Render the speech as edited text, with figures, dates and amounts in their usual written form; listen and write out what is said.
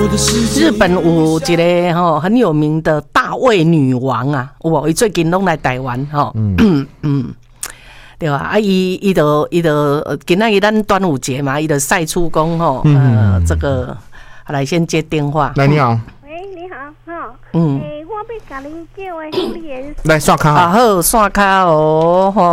日本有一个很有名的大卫女王啊，有无？伊最近拢来台湾对吧？啊，伊就今仔日咱端午节嘛，伊就晒出讲这个来先接电话。 来，你好。 喂，你好，我要甲你叫的福利员。 来刷卡。 好，刷卡哦，